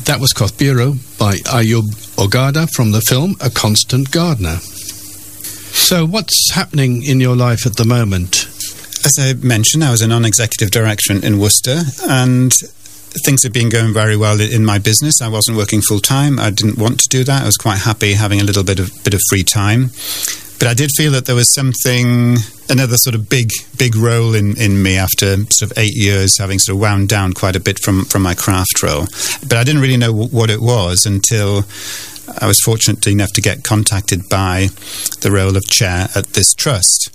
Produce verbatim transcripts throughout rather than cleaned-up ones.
That was Kothbiro by Ayub Ogada from the film A Constant Gardener. So what's happening in your life at the moment? As I mentioned, I was a non-executive director in, in Worcester, and things have been going very well in my business. I wasn't working full-time. I didn't want to do that. I was quite happy having a little bit of bit of free time. But I did feel that there was something, another sort of big, big role in, in me after sort of eight years having sort of wound down quite a bit from, from my craft role. But I didn't really know w- what it was until I was fortunate enough to get contacted by the role of chair at this trust.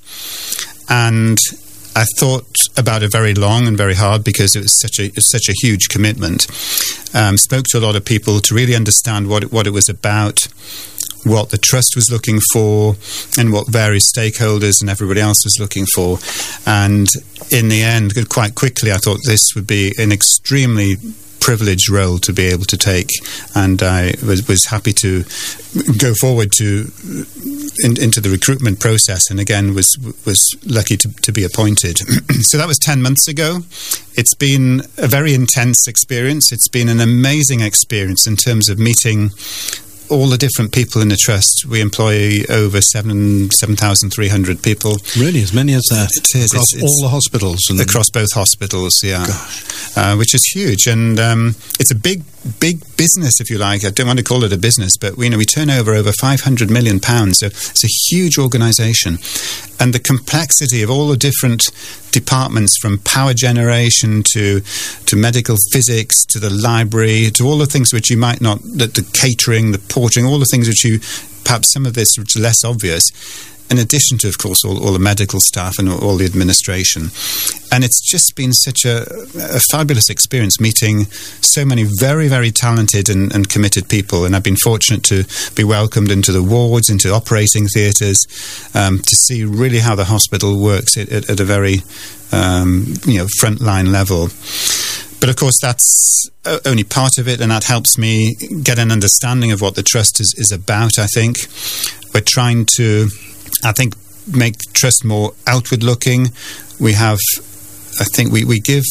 And I thought about it very long and very hard because it was such a, it was such a huge commitment. Um, spoke to a lot of people to really understand what it, what it was about, what the trust was looking for, and what various stakeholders and everybody else was looking for. And in the end, quite quickly, I thought this would be an extremely privileged role to be able to take, and I was, was happy to go forward to in, into the recruitment process, and again was was lucky to, to be appointed. So that was ten months ago. It's been a very intense experience. It's been an amazing experience in terms of meeting all the different people in the trust. We employ over seven seven thousand three hundred people. Really, as many as that? It is. Across it's, all it's the hospitals? And across both hospitals, yeah. Uh, which is huge. And um, it's a big, big business, if you like. I don't want to call it a business, but we, you know, we turn over over five hundred million pounds. So it's a huge organisation. And the complexity of all the different departments, from power generation to to medical physics to the library to all the things which you might not, the, the catering, the portering, all the things which you, perhaps some of this which are less obvious, in addition to, of course, all, all the medical staff and all the administration. And it's just been such a, a fabulous experience meeting so many very, very talented and, and committed people. And I've been fortunate to be welcomed into the wards, into operating theatres, um, to see really how the hospital works at, at, at a very um, you know, frontline level. But of course, that's only part of it, and that helps me get an understanding of what the trust is, is about, I think. We're trying to, I think, make the trust more outward-looking. We have, I think, we, we give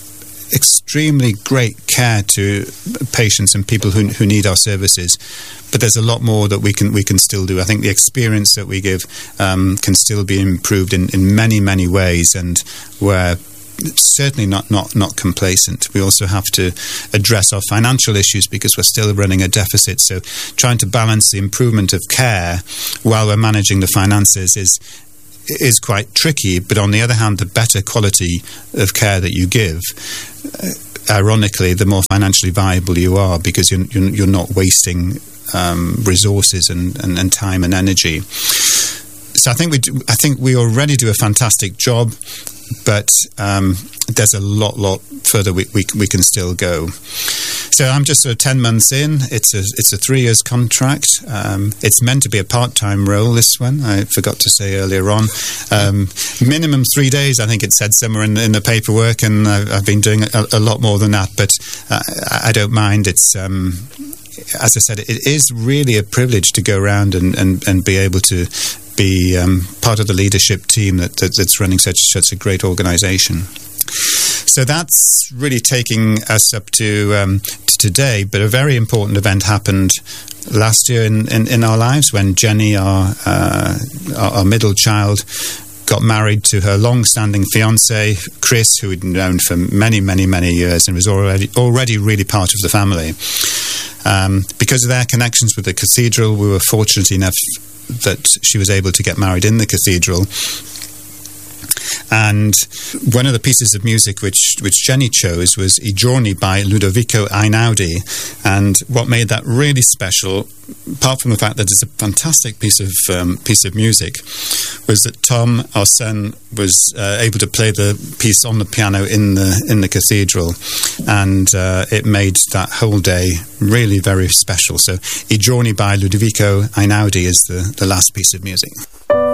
extremely great care to patients and people who, who need our services. But there's a lot more that we can we can still do. I think the experience that we give um, can still be improved in, in many, many ways, and we're certainly not, not, not complacent. We also have to address our financial issues because we're still running a deficit. So trying to balance the improvement of care while we're managing the finances is is quite tricky. But on the other hand, the better quality of care that you give, uh, ironically, the more financially viable you are, because you're, you're, you're not wasting um, resources and, and, and time and energy. So I think we do, I think we already do a fantastic job, but um, there's a lot, lot further we, we we can still go. So I'm just sort of ten months in. It's a it's a three years contract. Um, it's meant to be a part-time role, this one. I forgot to say earlier on. Um, minimum three days, I think it said somewhere in, in the paperwork, and I've, I've been doing a, a lot more than that, but uh, I don't mind. It's... Um, as I said, it is really a privilege to go around and, and, and be able to be um, part of the leadership team that, that that's running such such a great organisation. So that's really taking us up to, um, to today. But a very important event happened last year in, in, in our lives when Jenny, our, uh, our our middle child, got married to her long-standing fiancé, Chris, who we'd known for many, many, many years and was already already really part of the family. Um, because of their connections with the cathedral, we were fortunate enough that she was able to get married in the cathedral. And one of the pieces of music which, which Jenny chose was I Giorni by Ludovico Einaudi. And what made that really special, apart from the fact that it's a fantastic piece of um, piece of music, was that Tom, our son, was uh, able to play the piece on the piano in the in the cathedral, and uh, it made that whole day really very special. So I Giorni by Ludovico Einaudi is the, the last piece of music.